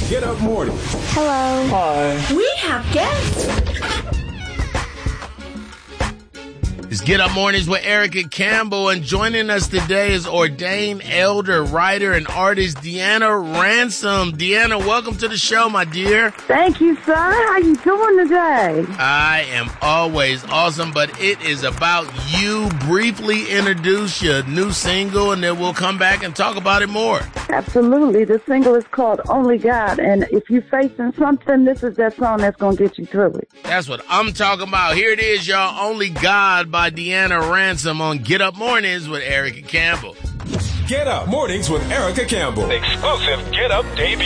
Get Up Morning. Hello. Hi. We have guests. It's Get Up Mornings with Erica Campbell, and joining us today is ordained elder, writer, and artist Deanna Ransom. Deanna, welcome to the show, my dear. Thank you, sir. How you doing today? I am always awesome, but it is about you. Briefly introduce your new single, and then we'll come back and talk about it more. Absolutely. The single is called Only God, and if you're facing something, this is that song that's going to get you through it. That's what I'm talking about. Here it is, y'all. Only God by Deanna Ransom on Get Up Mornings with Erica Campbell. Get Up Mornings with Erica Campbell. Exclusive Get Up debut.